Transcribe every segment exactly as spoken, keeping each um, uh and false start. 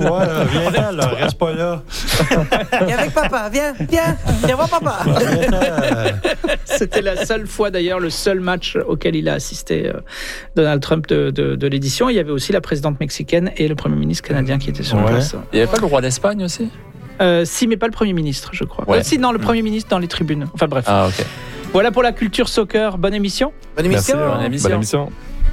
Ouais, là, viens là, là, reste pas là. Viens avec papa, viens, viens, viens voir papa. C'était la seule fois d'ailleurs, le seul match auquel il a assisté, euh, Donald Trump, de, de, de l'édition. Il y avait aussi la présidente mexicaine et le premier ministre canadien qui étaient sur Ouais. place. Il n'y avait pas le roi d'Espagne aussi? Euh, si, mais pas le premier ministre, je crois. Ouais. Euh, si, non, le premier ministre dans les tribunes. Enfin bref. Ah, ok. Voilà pour la culture soccer. Bonne émission. Bonne Merci, émission. Bonne émission. bonne émission.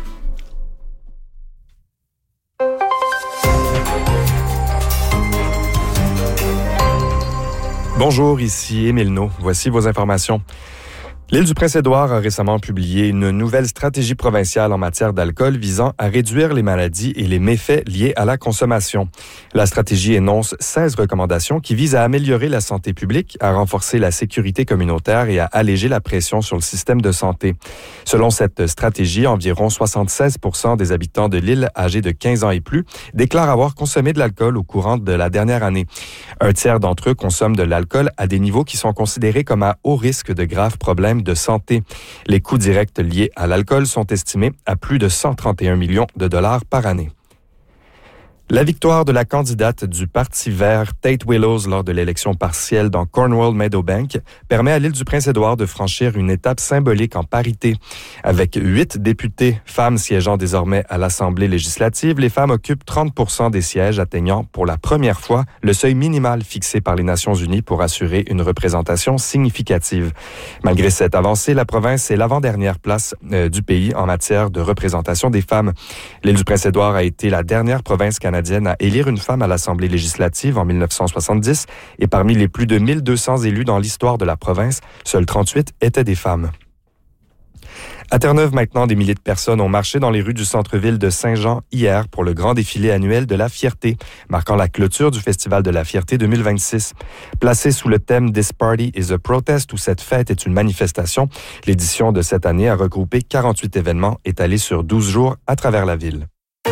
Bonjour, ici Émile No. Voici vos informations. L'île du Prince-Édouard a récemment publié une nouvelle stratégie provinciale en matière d'alcool visant à réduire les maladies et les méfaits liés à la consommation. La stratégie énonce seize recommandations qui visent à améliorer la santé publique, à renforcer la sécurité communautaire et à alléger la pression sur le système de santé. Selon cette stratégie, environ soixante-seize pour cent des habitants de l'île âgés de quinze ans et plus déclarent avoir consommé de l'alcool au courant de la dernière année. Un tiers d'entre eux consomment de l'alcool à des niveaux qui sont considérés comme à haut risque de graves problèmes de santé. Les coûts directs liés à l'alcool sont estimés à plus de cent trente et un millions de dollars par année. La victoire de la candidate du Parti vert Tate Willows lors de l'élection partielle dans Cornwall-Meadowbank permet à l'île du Prince-Édouard de franchir une étape symbolique en parité. Avec huit députés femmes siégeant désormais à l'Assemblée législative, les femmes occupent trente pour cent des sièges, atteignant pour la première fois le seuil minimal fixé par les Nations unies pour assurer une représentation significative. Malgré cette avancée, la province est l'avant-dernière place euh, du pays en matière de représentation des femmes. L'île du Prince-Édouard a été la dernière province canadienne à élire une femme à l'Assemblée législative en dix-neuf cent soixante-dix et parmi les plus de mille deux cents élus dans l'histoire de la province, seuls trente-huit étaient des femmes. À Terre-Neuve, maintenant, des milliers de personnes ont marché dans les rues du centre-ville de Saint-Jean hier pour le grand défilé annuel de la Fierté, marquant la clôture du Festival de la Fierté deux mille vingt-six. Placé sous le thème « This Party is a Protest » où cette fête est une manifestation, l'édition de cette année a regroupé quarante-huit événements étalés sur douze jours à travers la ville.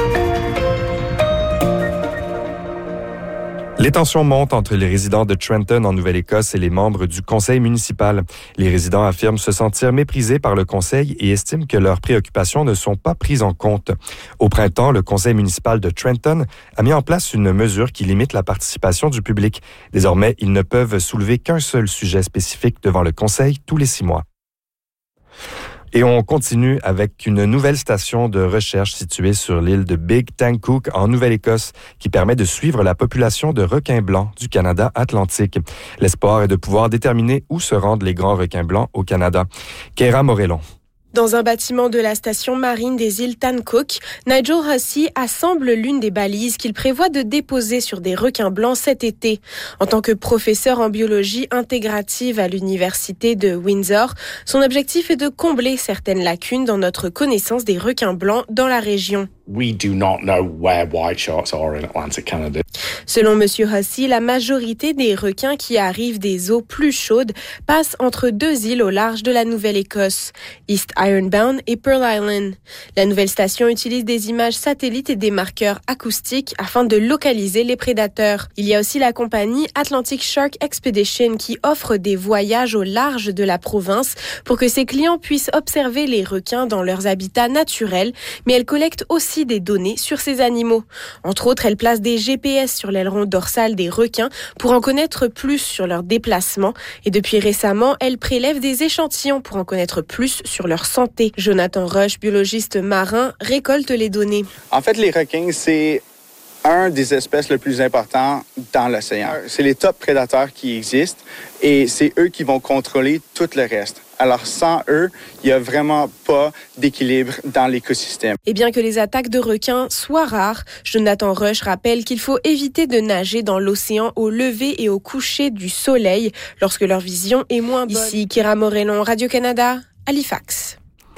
Les tensions montent entre les résidents de Trenton en Nouvelle-Écosse et les membres du conseil municipal. Les résidents affirment se sentir méprisés par le conseil et estiment que leurs préoccupations ne sont pas prises en compte. Au printemps, le conseil municipal de Trenton a mis en place une mesure qui limite la participation du public. Désormais, ils ne peuvent soulever qu'un seul sujet spécifique devant le conseil tous les six mois. Et on continue avec une nouvelle station de recherche située sur l'île de Big Tankook en Nouvelle-Écosse qui permet de suivre la population de requins blancs du Canada atlantique. L'espoir est de pouvoir déterminer où se rendent les grands requins blancs au Canada. Keira Morellon. Dans un bâtiment de la station marine des îles Tankook, Nigel Hussey assemble l'une des balises qu'il prévoit de déposer sur des requins blancs cet été. En tant que professeur en biologie intégrative à l'université de Windsor, son objectif est de combler certaines lacunes dans notre connaissance des requins blancs dans la région. We do not know where white sharks are in Atlantic Canada. Selon M. Hussey, la majorité des requins qui arrivent des eaux plus chaudes passent entre deux îles au large de la Nouvelle-Écosse, East Ironbound et Pearl Island. La nouvelle station utilise des images satellites et des marqueurs acoustiques afin de localiser les prédateurs. Il y a aussi la compagnie Atlantic Shark Expedition qui offre des voyages au large de la province pour que ses clients puissent observer les requins dans leurs habitats naturels, mais elle collecte aussi des données sur ces animaux. Entre autres, elle place des G P S sur l'aileron dorsal des requins pour en connaître plus sur leurs déplacements et depuis récemment, elle prélève des échantillons pour en connaître plus sur leur santé. Jonathan Rush, biologiste marin, récolte les données. En fait, les requins, c'est un des espèces les plus importants dans l'océan. C'est les top prédateurs qui existent et c'est eux qui vont contrôler tout le reste. Alors, sans eux, il n'y a vraiment pas d'équilibre dans l'écosystème. Et bien que les attaques de requins soient rares, Jonathan Rush rappelle qu'il faut éviter de nager dans l'océan au lever et au coucher du soleil lorsque leur vision est moins bonne. Ici, Keira Morellon, Radio-Canada, Halifax.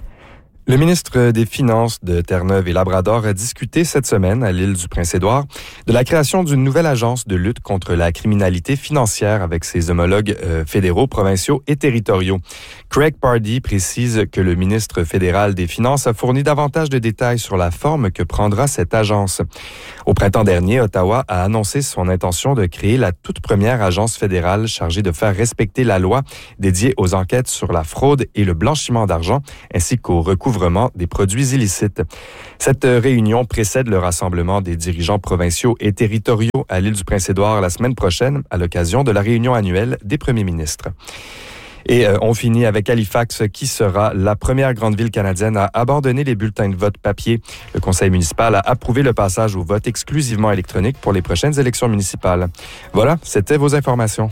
Le ministre des Finances de Terre-Neuve et Labrador a discuté cette semaine à l'île du Prince-Édouard de la création d'une nouvelle agence de lutte contre la criminalité financière avec ses homologues euh, fédéraux, provinciaux et territoriaux. Craig Pardee précise que le ministre fédéral des Finances a fourni davantage de détails sur la forme que prendra cette agence. Au printemps dernier, Ottawa a annoncé son intention de créer la toute première agence fédérale chargée de faire respecter la loi dédiée aux enquêtes sur la fraude et le blanchiment d'argent ainsi qu'au recouvrement recouvrement des produits illicites. Cette réunion précède le rassemblement des dirigeants provinciaux et territoriaux à l'île du Prince-Édouard la semaine prochaine à l'occasion de la réunion annuelle des premiers ministres. Et euh, on finit avec Halifax, qui sera la première grande ville canadienne à abandonner les bulletins de vote papier. Le conseil municipal a approuvé le passage au vote exclusivement électronique pour les prochaines élections municipales. Voilà, c'était vos informations.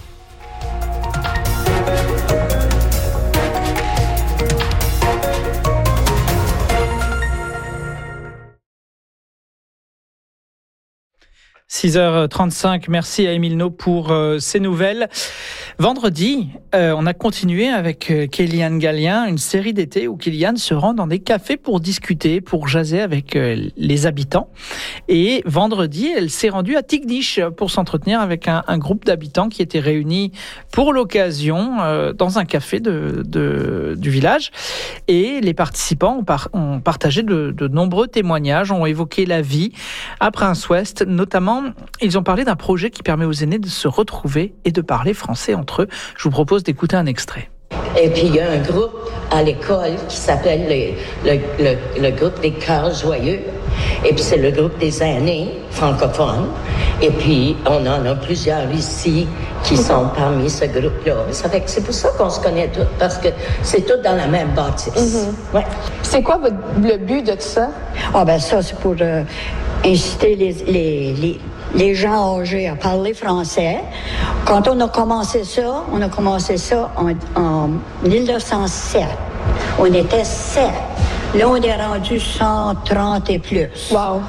six heures trente-cinq, merci à Émile No pour euh, ces nouvelles. Vendredi, euh, on a continué avec euh, Kéliane Gallien, une série d'été où Kéliane se rend dans des cafés pour discuter, pour jaser avec euh, les habitants. Et vendredi, elle s'est rendue à Tignish pour s'entretenir avec un, un groupe d'habitants qui étaient réunis pour l'occasion euh, dans un café de, de, du village. Et les participants ont, par, ont partagé de, de nombreux témoignages, ont évoqué la vie à Prince-Ouest, notamment. Ils ont parlé d'un projet qui permet aux aînés de se retrouver et de parler français entre eux. Je vous propose d'écouter un extrait. Et puis, il y a un groupe à l'école qui s'appelle le, le, le, le groupe des Cœurs Joyeux. Et puis, c'est le groupe des aînés francophones. Et puis, on en a plusieurs ici qui sont parmi ce groupe-là. Ça fait que c'est pour ça qu'on se connaît tous, parce que c'est tous dans la même bâtisse. Mm-hmm. Ouais. C'est quoi votre, le but de tout ça? Ah, ben ça, c'est pour euh, inciter les, les, les, les gens âgés à parler français. Quand on a commencé ça, on a commencé ça en, en mille neuf cent sept. On était sept. Là, on est rendu cent trente et plus. Wow!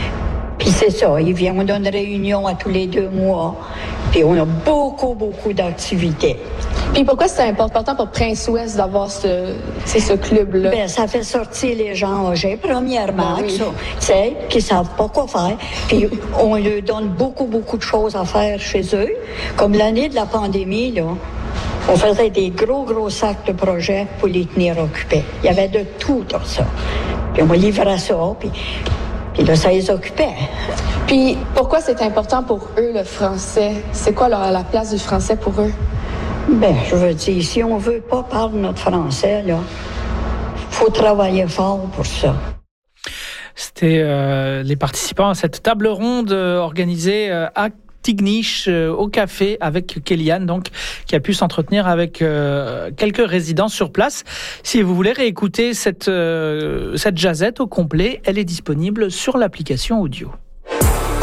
Puis c'est ça, ils viennent, on a une réunion à tous les deux mois. Puis on a beaucoup, beaucoup d'activités. Puis pourquoi c'est important pour Prince-Ouest d'avoir ce, c'est ce club-là? Ben, ça fait sortir les gens âgés, premièrement, ben oui. Tu sais, qui savent pas quoi faire. Puis on leur donne beaucoup, beaucoup de choses à faire chez eux. Comme l'année de la pandémie, là, on faisait des gros, gros sacs de projets pour les tenir occupés. Il y avait de tout dans ça. Puis on livrait ça, puis... Puis là, ça les occupait. Puis, pourquoi c'est important pour eux, le français? C'est quoi la, la place du français pour eux? Ben, je veux dire, si on veut pas parler notre français, là, faut travailler fort pour ça. C'était euh, les participants à cette table ronde euh, organisée euh, à Tignish euh, au café avec Kéliane, donc qui a pu s'entretenir avec euh, quelques résidents sur place. Si vous voulez réécouter cette euh, cette jazette au complet, elle est disponible sur l'application audio.